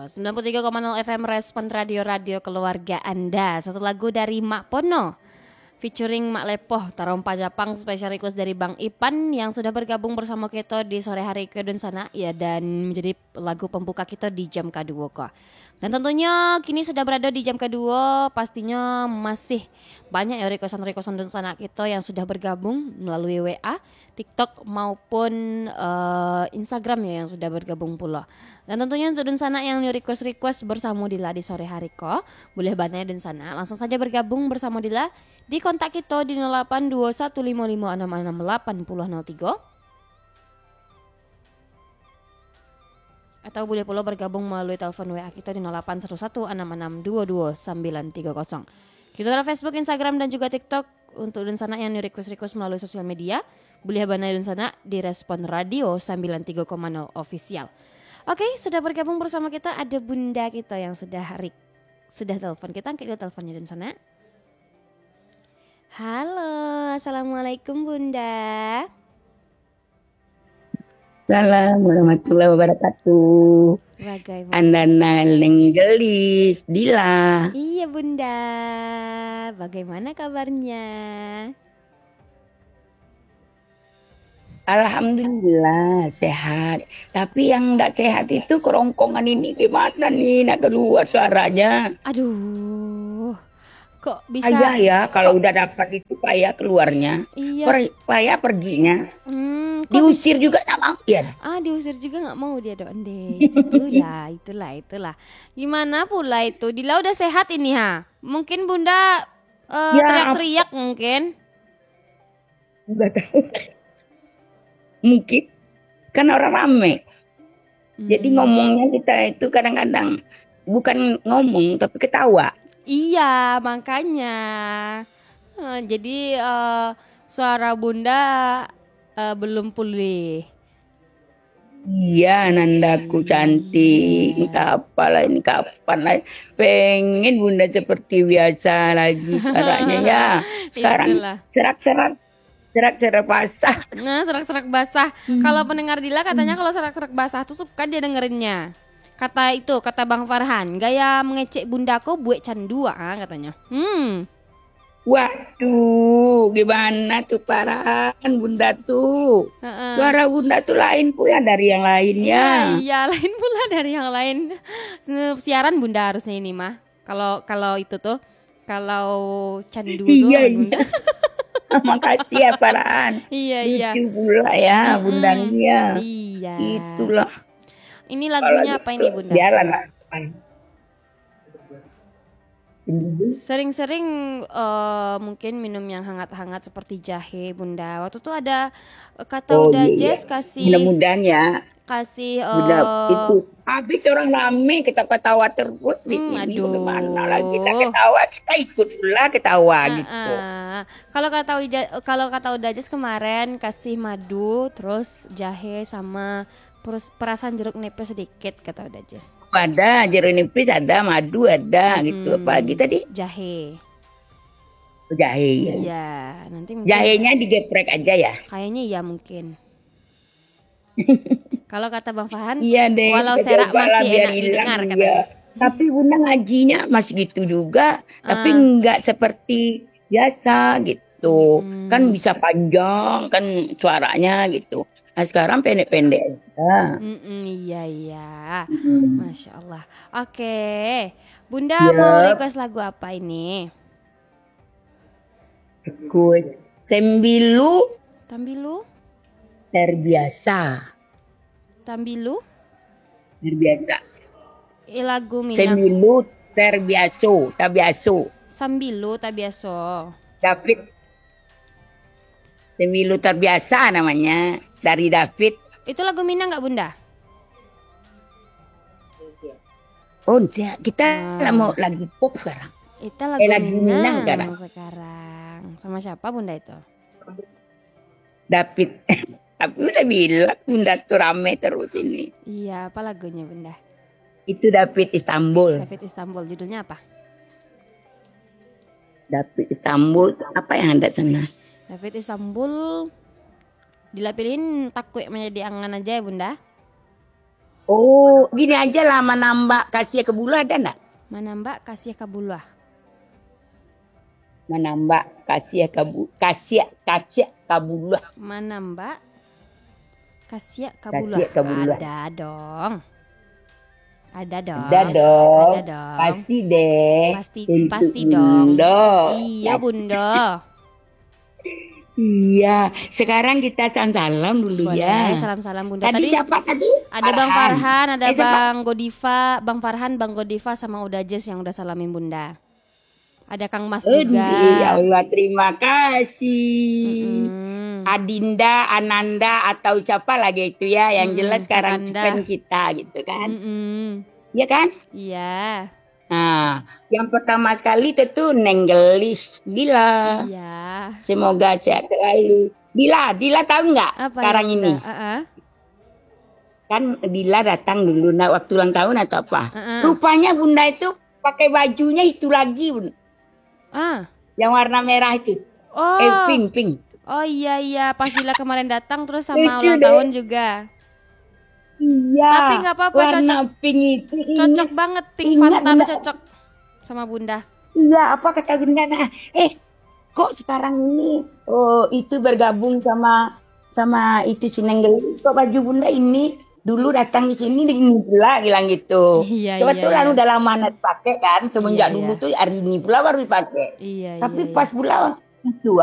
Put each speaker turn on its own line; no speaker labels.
93,0 FM Respon Radio keluarga Anda. Satu lagu dari Mak Pono featuring Mak Lepoh Tarompa Japang, special request dari Bang Ipan yang sudah bergabung bersama kita di sore hari ke sana ya, dan menjadi lagu pembuka kita di jam kedua kok. Dan tentunya kini sudah berada di jam kedua, pastinya masih banyak ya requestan dan sana kita yang sudah bergabung melalui WA, TikTok maupun Instagram ya yang sudah bergabung pula. Dan tentunya untuk dan sana yang request bersama Dila di sore hari kok, boleh banyak dan sana langsung saja bergabung bersama Dila di kontak kita di 082155668003. Atau boleh pula bergabung melalui telepon WA kita di 081166222930. Kita ada Facebook, Instagram dan juga TikTok untuk dan sana yang request melalui sosial media. Boleh banyak dan sana di Respon Radio 93,0 official. Oke, sudah bergabung bersama kita ada Bunda kita yang sudah telepon kita. Angkat dulu teleponnya dan sana. Halo, assalamualaikum Bunda.
Assalamualaikum warahmatullahi wabarakatuh.
Bagaimana?
Andana Lenggelis, Dila.
Iya Bunda, bagaimana kabarnya?
Alhamdulillah sehat. Tapi yang enggak sehat itu kerongkongan ini gimana nih nak keluar suaranya?
Aduh, kok bisa?
Payah ya kalau udah dapat itu payah keluarnya.
Iya.
Payah perginya. Diusir juga tak mau ya.
Diusir juga nggak mau dia Donde. Itulah. Gimana pula itu? Dila udah sehat ini ha? Mungkin Bunda teriak-teriak mungkin.
Enggak tahu. Mungkin kan orang rame. Jadi ngomongnya kita itu kadang-kadang bukan ngomong tapi ketawa.
Iya makanya. Jadi suara Bunda belum pulih.
Iya, Nandaku cantik. Ini kapan lagi? Pengen Bunda seperti biasa lagi suaranya ya. Sekarang serak-serak basah.
Nah, serak-serak basah. Kalau pendengar Dila katanya kalau serak-serak basah tuh suka dia dengerinnya. Kata Bang Farhan, gaya mengecek Bundaku buat candua katanya.
Waduh, gimana tuh Farhan Bunda tuh? Suara Bunda tuh lain pula dari yang lainnya.
Iya, lain pula dari yang lain. Siaran Bunda harusnya ini mah. Kalau itu tuh, kalau candu tuh Bunda.
Makasih ya Farhan.
Iya.
Lucu pula ya Bundanya.
Iya.
Itulah.
Ini lagunya apa ini Bunda?
Jalan lah.
Sering-sering mungkin minum yang hangat-hangat seperti jahe Bunda. Waktu itu ada kata udah Jess kasih.
Mudah-mudahan ya.
Kasih
itu habis orang rame kita ketawa terus di sini. Bagaimana lagi kita ketawa, kita ikut pula ketawa gitu.
Kalau kata udah Jess kemarin kasih madu terus jahe sama perasan jeruk nipis sedikit kata udah Jess.
Ada jeruk nipis, ada madu, ada gitu. Apalagi tadi
jahe
ya.
Iya, nanti mungkin
jahenya digeprek aja ya.
Kayaknya iya mungkin. Kalau kata Bang Farhan,
iya deh,
walau serak masih enak didengar katanya.
Tapi Bunda ngajinya masih gitu juga, tapi enggak seperti biasa gitu. Kan bisa panjang kan suaranya gitu. Nah sekarang pendek-pendek.
Iya. Masya Allah. Oke. Bunda mau request lagu apa ini?
Sembilu terbiasa.
Lagu Minang.
Sembilu terbiaso.
Sambilu tabiaso.
David. Sembilu terbiasa namanya dari David.
Itu lagu Minang nggak Bunda?
Oh enggak, kita mau lagu pop sekarang.
Itu lagu Minang sekarang. Sama siapa Bunda itu?
David. Tapi udah bilang Bunda tuh rame terus ini.
Iya, apa lagunya Bunda?
Itu David Istanbul.
Judulnya apa?
David Istanbul, apa yang ada sana?
David Istanbul. Dila pilihin takut menjadi angan aja ya Bunda.
Oh, gini aja lah menambah kasih ke bulu ada enggak?
Mana Mbak kasih kabulah?
Menambah kasih ke bulu.
Mana Mbak kasih
Kasih
kabulah?
kabulah.
Ada dong. Ada dong.
Ada dong.
Ada dong.
Pasti deh. Untuk
Pasti dong.
Bunda.
Iya Bunda.
Iya. Sekarang kita salam-salam dulu
Boleh,
ya.
salam-salam Bunda.
Tadi siapa tadi?
Ada Bang Farhan, ada
siapa?
Bang Godiva, Bang Farhan, Bang Godiva sama Uda Jess yang udah salamin Bunda. Ada Kang Mas juga.
Ya Allah, terima kasih. Adinda, Ananda atau siapa lagi itu ya, yang jelas sekarang fan kita gitu kan. Iya kan?
Iya.
Nah, yang pertama sekali tentu Nenggelis Dila.
Iya.
Semoga sehat selalu. Dila tahu nggak sekarang ini? Kan Dila datang dulu waktu ulang tahun atau apa? Rupanya Bunda itu pakai bajunya itu lagi, Bun. Yang warna merah itu. Pink.
Oh iya, pas Dila kemarin datang terus sama ulang tahun juga.
Iya.
Tapi nggak apa-apa,
warna pink itu.
Cocok banget, pink Fanta tuh cocok sama Bunda.
Iya, apa kata Bunda? Kok sekarang ini itu bergabung sama itu Sinenggelis. Kok baju Bunda ini dulu datang di sini ini pula bilang gitu.
Iya,
kebetulan udah lama pakai kan, semenjak dulu tuh hari ini pula baru dipakai.
Iya.
Tapi pas pula itu